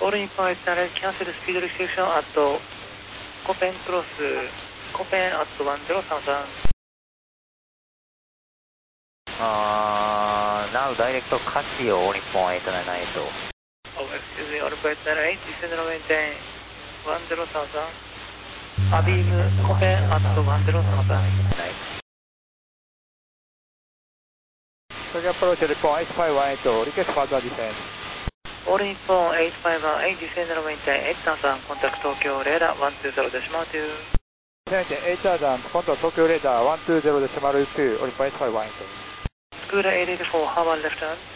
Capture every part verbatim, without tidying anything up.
All in flight channel cancel speed restriction at Copen Cross, Copen at one zero thousand. Uh, now direct to Casio, all in phone eight nine nine eight. Oh, excuse me, all in flight channel eight, descend and maintain one zero thousand. Abim, Copen at one zero thousand. Tokyo approach report eight five one eight, request further descent. All in phone eight five one eight, descend and maintain eight thousand, contact Tokyo radar one two zero decimal two. eight thousand, contact Tokyo radar one two zero decimal two, all in phone eight five one eight. Scooter eight eighty-four, how about left turn?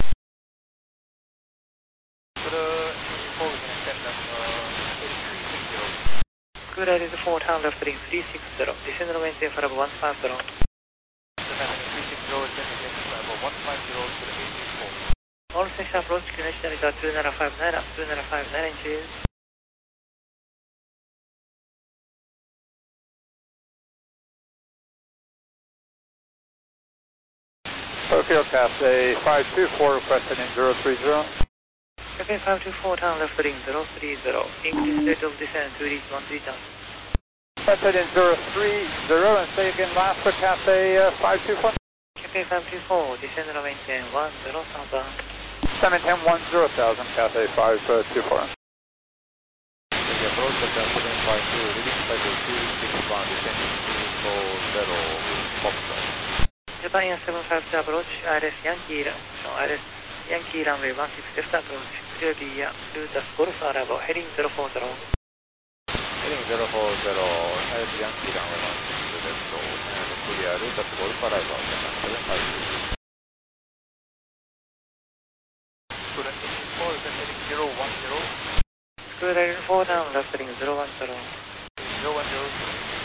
Scooter eight eighty-four, turn left ring three six zero, descend and maintain for one five zero. All station approach, connection is at two nine five nine, two nine five nine inches. Tokyo Cathay five two four, requesting in zero three zero. Cathay five two four, turn left ring zero three zero, increase rate of descent to reach one three down. Requested in zero three zero, and say again last for Cathay uh, five two four. Cathay five two four, descend and maintain one zero thousand. seven ten one zero thousand, Cathay five two four. Approach at seven five two, release cycle two six one, descending two four zero, Foxtrot. Japan Air seven five two approach, I R S Yankee, no, I R S Yankee runway one six left approach, clear via Lutas Golf Arabo, heading zero four zero. Heading zero four zero, I R S Yankee runway one six left, and clear Lutas Golf Arabo, seven five two. Scooter eighty-four, heading zero one zero. Scooter eighty-four down, left heading zero one zero. zero one zero.